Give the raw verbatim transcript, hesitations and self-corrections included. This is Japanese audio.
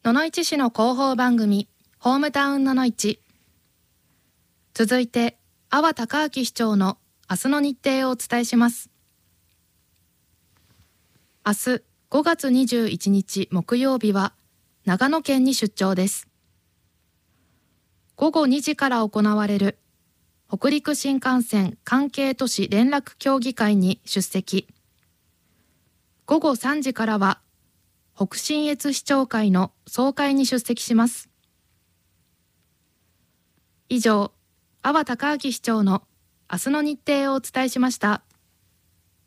野々市市の広報番組ホームタウン野々市。続いて阿波隆明市長の明日の日程をお伝えします。明日ごがつにじゅういちにち木曜日は長野県に出張です。ごごにじから行われる北陸新幹線関係都市連絡協議会に出席。ごごさんじからは北信越市長会の総会に出席します。以上、阿波隆明市長の明日の日程をお伝えしました。